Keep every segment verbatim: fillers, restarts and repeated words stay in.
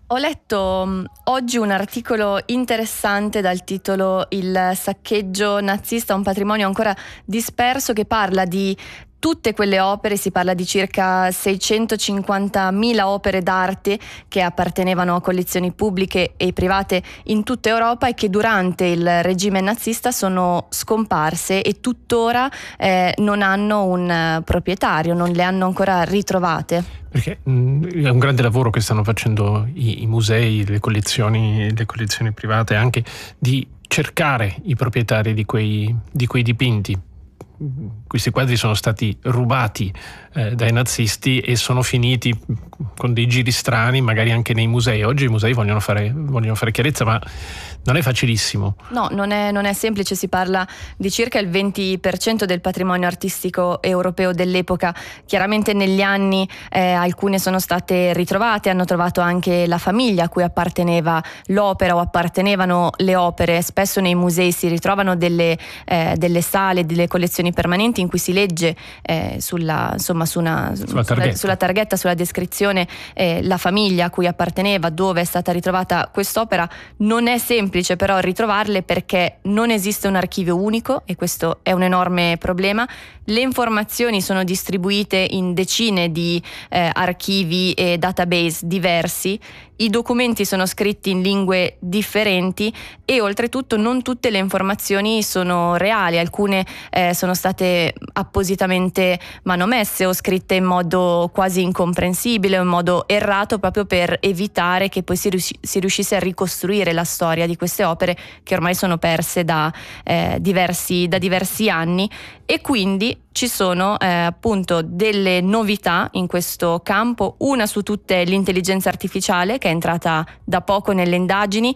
Ho letto mh, oggi un articolo interessante dal titolo "Il saccheggio nazista, un patrimonio ancora disperso", che parla di tutte quelle opere. Si parla di circa seicentocinquantamila opere d'arte che appartenevano a collezioni pubbliche e private in tutta Europa e che durante il regime nazista sono scomparse e tuttora eh, non hanno un eh, proprietario, non le hanno ancora ritrovate. Perché mh, è un grande lavoro che stanno facendo i, i musei, le collezioni, le collezioni private, anche di cercare i proprietari di quei, di quei dipinti. Questi quadri sono stati rubati eh, dai nazisti e sono finiti con dei giri strani, magari anche nei musei. Oggi i musei vogliono fare, vogliono fare chiarezza, ma non è facilissimo. No, non è, non è semplice. Si parla di circa il venti per cento del patrimonio artistico europeo dell'epoca. Chiaramente negli anni eh, alcune sono state ritrovate, hanno trovato anche la famiglia a cui apparteneva l'opera o appartenevano le opere. Spesso nei musei si ritrovano delle, eh, delle sale, delle collezioni permanenti in cui si legge eh, sulla, insomma, su una, sulla, targhetta. sulla targhetta, sulla descrizione, eh, la famiglia a cui apparteneva, dove è stata ritrovata quest'opera. Non è semplice però ritrovarle, perché non esiste un archivio unico e questo è un enorme problema. Le informazioni sono distribuite in decine di eh, archivi e database diversi. I documenti sono scritti in lingue differenti e oltretutto non tutte le informazioni sono reali. Alcune eh, sono state appositamente manomesse o scritte in modo quasi incomprensibile o in modo errato, proprio per evitare che poi si, riusci- si riuscisse a ricostruire la storia di queste opere che ormai sono perse da, eh, diversi, da diversi anni. E quindi ci sono eh, appunto delle novità in questo campo. Una su tutte l'intelligenza artificiale, che è entrata da poco nelle indagini,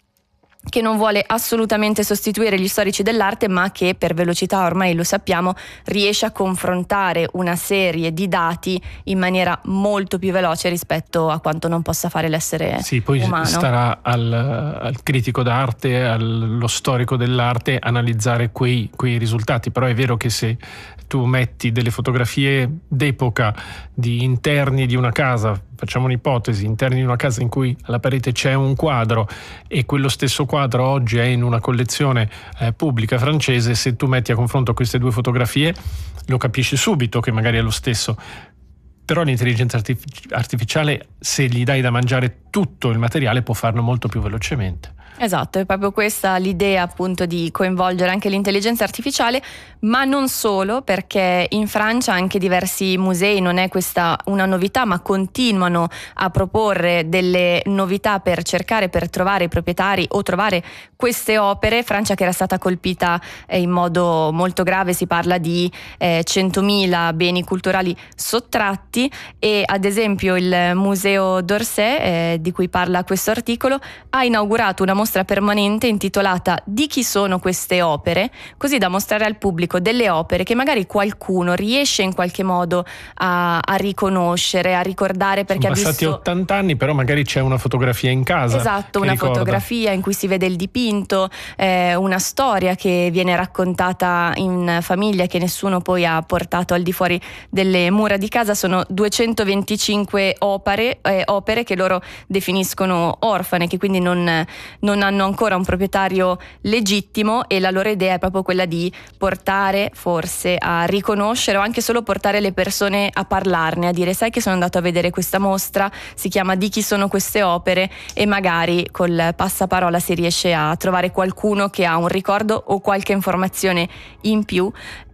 che non vuole assolutamente sostituire gli storici dell'arte, ma che per velocità, ormai lo sappiamo, riesce a confrontare una serie di dati in maniera molto più veloce rispetto a quanto non possa fare l'essere sì, poi umano. Starà al, al critico d'arte, allo storico dell'arte analizzare quei, quei risultati. Però è vero che se tu metti delle fotografie d'epoca di interni di una casa, facciamo un'ipotesi, interni di una casa in cui alla parete c'è un quadro e quello stesso quadro oggi è in una collezione eh, pubblica francese, se tu metti a confronto queste due fotografie lo capisci subito che magari è lo stesso. Però l'intelligenza artific- artificiale, se gli dai da mangiare tutto il materiale, può farlo molto più velocemente. Esatto, è proprio questa l'idea, appunto, di coinvolgere anche l'intelligenza artificiale, ma non solo, perché in Francia anche diversi musei, non è questa una novità, ma continuano a proporre delle novità per cercare, per trovare i proprietari o trovare queste opere. Francia che era stata colpita eh, in modo molto grave, si parla di eh, centomila beni culturali sottratti, e ad esempio il Museo d'Orsay, eh, di cui parla questo articolo, ha inaugurato una mostra permanente intitolata "Di chi sono queste opere?", così da mostrare al pubblico delle opere che magari qualcuno riesce in qualche modo a, a riconoscere, a ricordare, perché sono ha passati visto ottanta anni, però magari c'è una fotografia in casa. Esatto, una ricorda. fotografia in cui si vede il dipinto, eh, una storia che viene raccontata in famiglia, che nessuno poi ha portato al di fuori delle mura di casa. Sono duecentoventicinque opere, eh, opere che loro definiscono orfane, che quindi non, non hanno ancora un proprietario legittimo, e la loro idea è proprio quella di portare forse a riconoscere, o anche solo portare le persone a parlarne, a dire: sai che sono andato a vedere questa mostra, si chiama "Di chi sono queste opere", e magari col passaparola si riesce a trovare qualcuno che ha un ricordo o qualche informazione in più.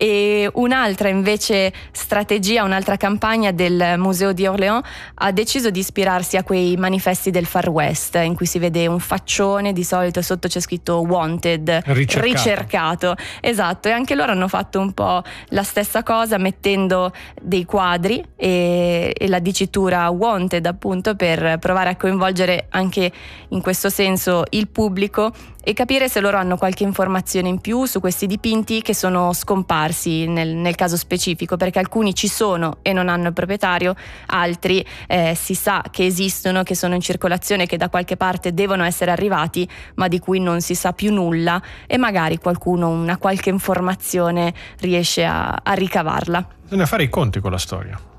E un'altra invece strategia, un'altra campagna del Museo di Orléans ha deciso di ispirarsi a quei manifesti del Far West, in cui si vede un faccione, di solito sotto c'è scritto "wanted", ricercato. ricercato. Esatto, e anche loro hanno fatto un po' la stessa cosa, mettendo dei quadri e, e la dicitura "wanted", appunto, per provare a coinvolgere anche in questo senso il pubblico e capire se loro hanno qualche informazione in più su questi dipinti che sono scomparsi nel, nel caso specifico, perché alcuni ci sono e non hanno il proprietario, altri eh, si sa che esistono, che sono in circolazione, che da qualche parte devono essere arrivati, ma di cui non si sa più nulla, e magari qualcuno una qualche informazione riesce a, a ricavarla. Bisogna fare i conti con la storia.